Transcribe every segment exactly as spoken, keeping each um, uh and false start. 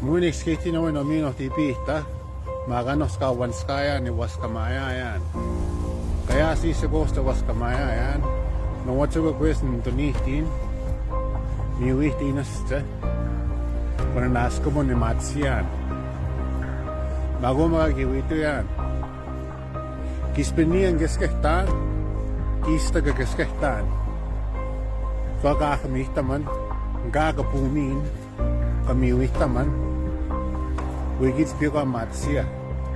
Muinik skiti no no mino tipita. Maganos ka wanskaya ni waskamaya yan. Kaya si se gosta waskamaya yan. No what's a question to nitin. Mi wihtinas te. Kuna nasko mo ni matsiyan. Bago magagiwito yan. Kispenian geskehtan. Kista geskehtan. Kakakamihtaman. Gagapumin. Kamiwihtaman. Wigits pika matsia.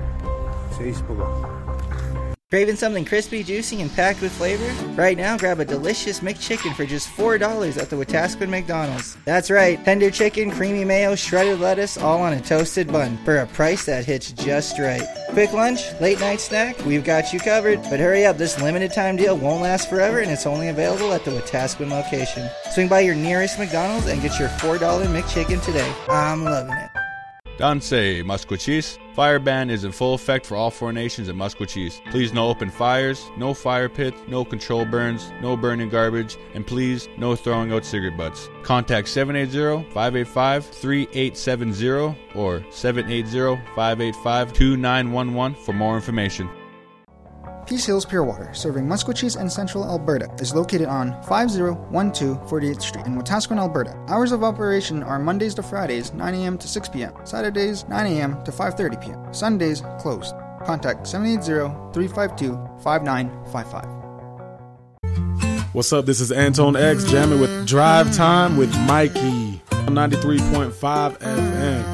Craving something crispy, juicy, and packed with flavor? Right now, grab a delicious McChicken for just four dollars at the Wetaskiwin McDonald's. That's right, tender chicken, creamy mayo, shredded lettuce, all on a toasted bun for a price that hits just right. Quick lunch, late night snack, we've got you covered. But hurry up, this limited time deal won't last forever and it's only available at the Wetaskiwin location. Swing by your nearest McDonald's and get your four dollar McChicken today. I'm loving it. Danse, Musqueam. Fire ban is in full effect for all four nations at Musqueam. Please no open fires, no fire pits, no control burns, no burning garbage, and please no throwing out cigarette butts. Contact seven eight zero, five eight five, three eight seven zero or seven eight zero, five eight five, two nine one one for more information. Peace Hills Pure Water, serving Musqueam and Central Alberta, is located on five zero one two forty-eighth Street in Wetaskiwin, Alberta. Hours of operation are Mondays to Fridays, nine a.m. to six p.m., Saturdays, nine a.m. to five thirty p.m., Sundays, closed. Contact seven eight zero, three five two, five nine five five. What's up? This is Antone X jamming with Drive Time with Mikey on ninety-three point five F M.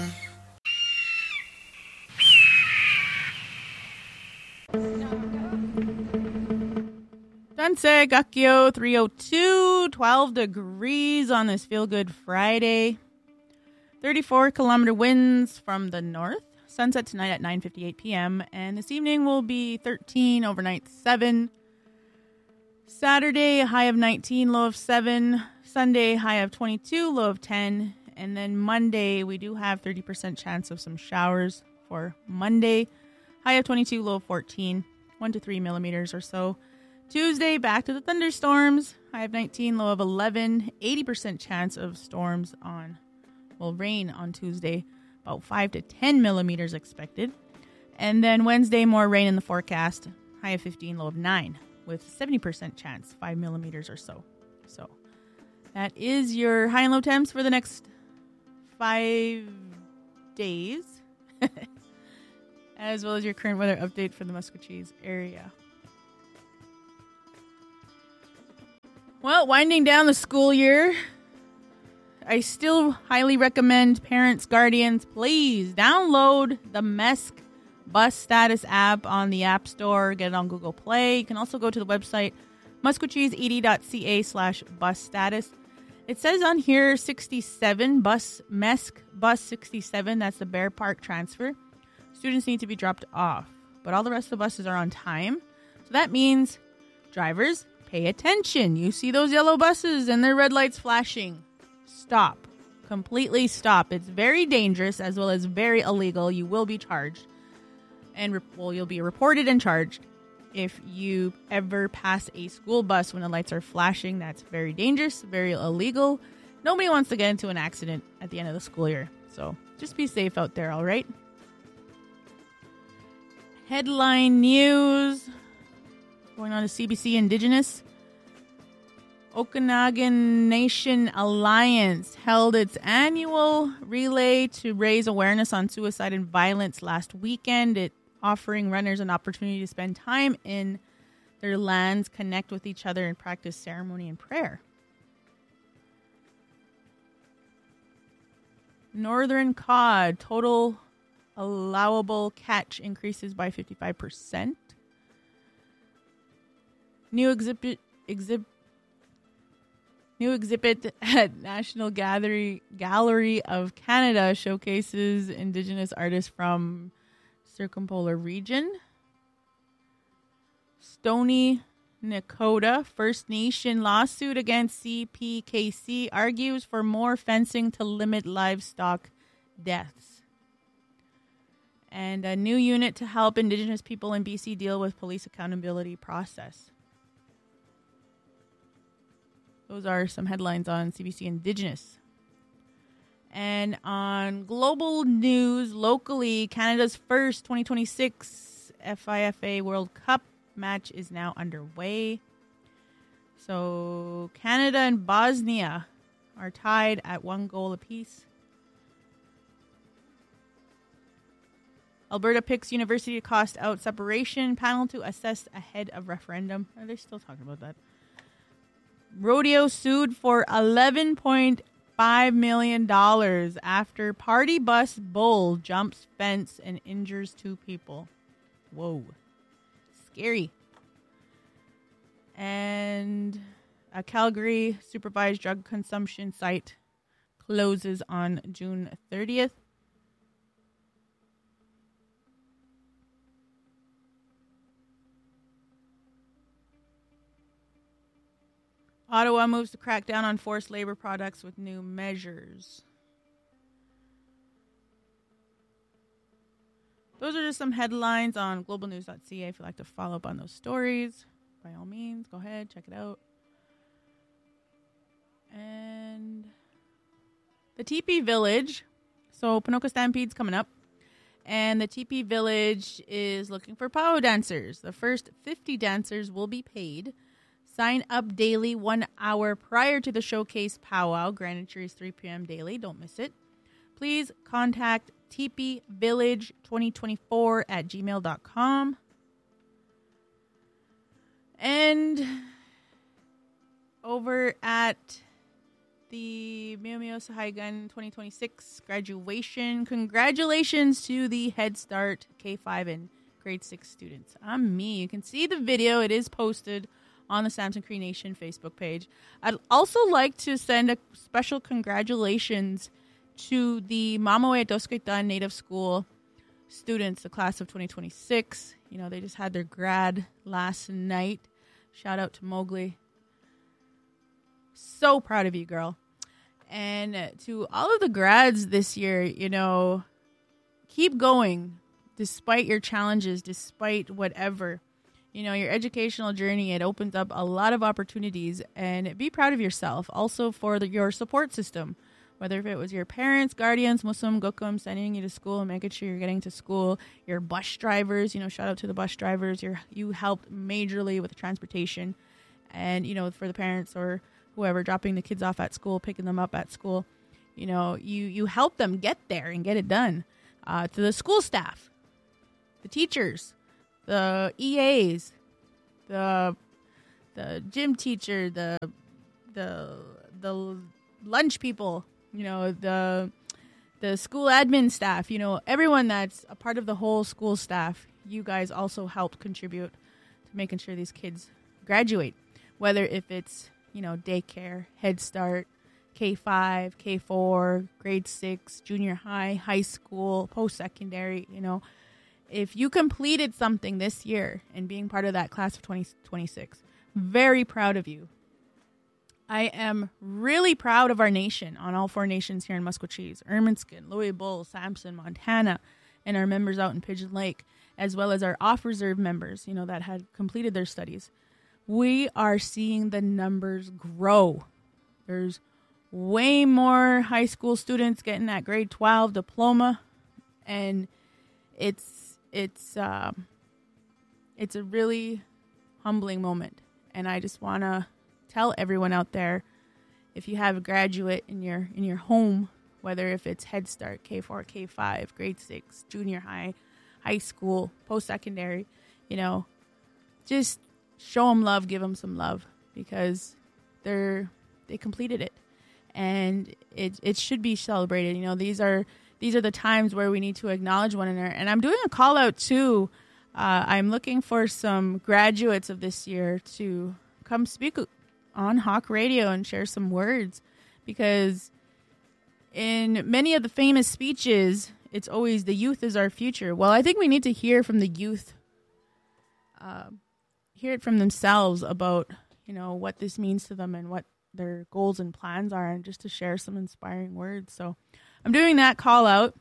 Danse, Gakyo, three oh two, twelve degrees on this Feel Good Friday. thirty-four kilometer winds from the north. Sunset tonight at nine fifty-eight p.m. And this evening will be thirteen, overnight seven. Saturday, high of nineteen, low of seven. Sunday, high of twenty-two, low of ten. And then Monday, we do have thirty percent chance of some showers for Monday. High of twenty-two, low of fourteen. one to three millimeters or so. Tuesday, back to the thunderstorms. High of nineteen, low of eleven. eighty percent chance of storms on, well, rain on Tuesday. About five to ten millimeters expected. And then Wednesday, more rain in the forecast. High of fifteen, low of nine. With seventy percent chance, five millimeters or so. So that is your high and low temps for the next five days. As well as your current weather update for the Musqueam area. Well, winding down the school year, I still highly recommend parents, guardians, please download the M E S C Bus Status app on the App Store. Get it on Google Play. You can also go to the website musqueamed.ca slash bus status. It says on here sixty-seven, bus M E S C Bus sixty-seven. That's the Bear Park transfer. Students need to be dropped off, but all the rest of the buses are on time. So that means drivers, pay attention. You see those yellow buses and their red lights flashing. Stop. Completely stop. It's very dangerous as well as very illegal. You will be charged. And, re- well, you'll be reported and charged if you ever pass a school bus when the lights are flashing. That's very dangerous, very illegal. Nobody wants to get into an accident at the end of the school year. So just be safe out there, all right? Headline news. Going on to C B C Indigenous. Okanagan Nation Alliance held its annual relay to raise awareness on suicide and violence last weekend. It offering runners an opportunity to spend time in their lands, connect with each other, and practice ceremony and prayer. Northern cod, total allowable catch increases by fifty-five percent. New exhibit exhibit New exhibit at National Gallery Gallery of Canada showcases Indigenous artists from Circumpolar region. Stony Nakota First Nation lawsuit against C P K C argues for more fencing to limit livestock deaths. And a new unit to help Indigenous people in B C deal with police accountability process. Those are some headlines on C B C Indigenous. And on global news, locally, Canada's first twenty twenty-six FIFA World Cup match is now underway. So Canada and Bosnia are tied at one goal apiece. Alberta picks university to cost out separation panel to assess ahead of referendum. Are they still talking about that? Rodeo sued for eleven point five million dollars after party bus bull jumps fence and injures two people. Whoa. Scary. And a Calgary supervised drug consumption site closes on June thirtieth. Ottawa moves to crack down on forced labor products with new measures. Those are just some headlines on global news dot c a. If you'd like to follow up on those stories, by all means, go ahead, check it out. And the Teepee Village. So Ponoka Stampede's coming up. And the Teepee Village is looking for powwow dancers. The first fifty dancers will be paid. Sign up daily one hour prior to the showcase powwow. Grand entry is three p.m. daily. Don't miss it. Please contact teepee village twenty twenty-four at gmail dot com. And over at the Mio Mio Sahaigan twenty twenty-six graduation, congratulations to the Head Start K five and grade six students. I'm me. You can see the video. It is posted on the Samson Cree Nation Facebook page. I'd also like to send a special congratulations to the Mamawe Doskaitan Native School students, the class of twenty twenty-six. You know, they just had their grad last night. Shout out to Mowgli. So proud of you, girl. And to all of the grads this year, you know, keep going despite your challenges, despite whatever. You know, your educational journey, it opens up a lot of opportunities, and be proud of yourself. Also for the, your support system, whether if it was your parents, guardians, Muslim, Gokum, sending you to school and making sure you're getting to school, your bus drivers, you know, shout out to the bus drivers. You're, you helped majorly with transportation, and, you know, for the parents or whoever dropping the kids off at school, picking them up at school, you know, you, you help them get there and get it done. Uh, to the school staff, the teachers, the E As, the the gym teacher, the the the lunch people, you know, the the school admin staff, you know, everyone that's a part of the whole school staff, you guys also helped contribute to making sure these kids graduate, whether if it's, you know, daycare, Head Start, K five, K four, grade six, junior high, high school, post-secondary, you know. If you completed something this year and being part of that class of twenty twenty-six, very proud of you. I am really proud of our nation, on all four nations here in Maskwacis, Ermineskin, Louis Bull, Samson, Montana, and our members out in Pigeon Lake, as well as our off-reserve members, you know, that had completed their studies. We are seeing the numbers grow. There's way more high school students getting that grade twelve diploma, and it's It's um, it's a really humbling moment, and I just want to tell everyone out there, if you have a graduate in your in your home, whether if it's Head Start, K four, K five, grade six, junior high, high school, post-secondary, you know, just show them love, give them some love, because they're they completed it, and it it should be celebrated. You know, these are. These are the times where we need to acknowledge one another. And I'm doing a call out too. Uh, I'm looking for some graduates of this year to come speak on Hawk Radio and share some words. Because in many of the famous speeches, it's always the youth is our future. Well, I think we need to hear from the youth, uh, hear it from themselves about, you know, what this means to them and what their goals and plans are, and just to share some inspiring words. So I'm doing that call out.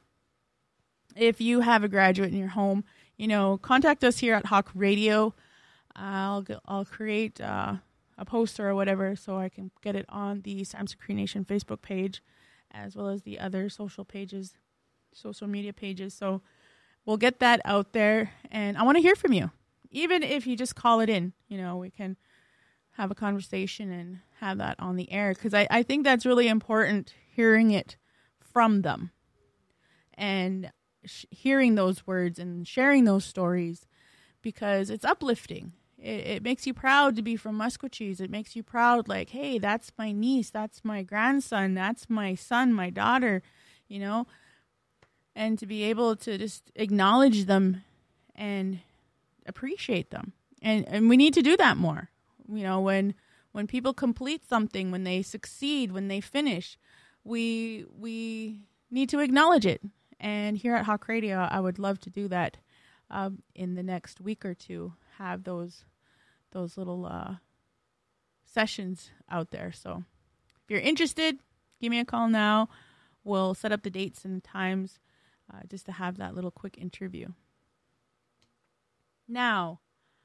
If you have a graduate in your home, you know, contact us here at Hawk Radio. I'll I'll create uh, a poster or whatever so I can get it on the Samson Cree Nation Facebook page, as well as the other social pages, social media pages. So we'll get that out there, and I want to hear from you. Even if you just call it in, you know, we can have a conversation and have that on the air, because I, I think that's really important, hearing it from them and sh- hearing those words and sharing those stories, because it's uplifting. It, it makes you proud to be from Maskwacis. It makes you proud, like, hey, that's my niece, that's my grandson, that's my son, my daughter, you know, and to be able to just acknowledge them and appreciate them. And and we need to do that more. You know, when when people complete something, when they succeed, when they finish, we we need to acknowledge it. And here at Hawk Radio, I would love to do that um, in the next week or two. Have those those little uh, sessions out there. So if you're interested, give me a call now. We'll set up the dates and times uh, just to have that little quick interview. Now,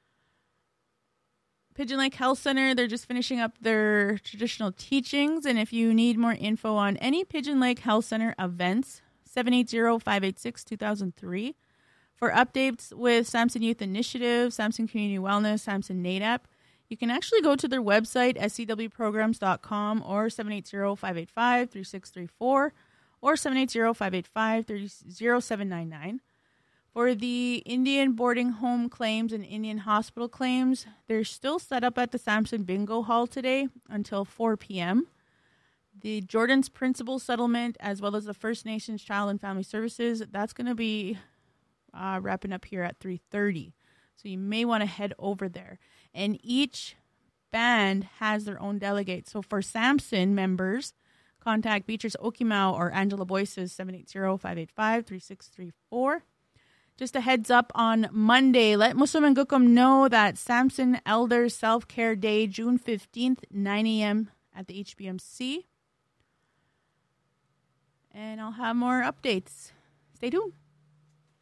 Pigeon Lake Health Center, they're just finishing up their traditional teachings. And if you need more info on any Pigeon Lake Health Center events, seven eight zero, five eight six, two thousand three. For updates with Samson Youth Initiative, Samson Community Wellness, Samson N A D A P, you can actually go to their website, s c w programs dot com, or seven eight zero, five eight five, three six three four, or seven eight zero, five eight five, zero seven nine nine. For the Indian boarding home claims and Indian hospital claims, they're still set up at the Samson Bingo Hall today until four p.m. The Jordan's Principal Settlement, as well as the First Nations Child and Family Services, that's going to be uh, wrapping up here at three thirty. So you may want to head over there. And each band has their own delegate. So for Samson members, contact Beatrice Okimau or Angela Boyces, seven eight zero, five eight five, three six three four. Just a heads up, on Monday, let Muslim and Gukum know that Samson Elders Self-Care Day, June fifteenth, nine a.m. at the H B M C. And I'll have more updates. Stay tuned.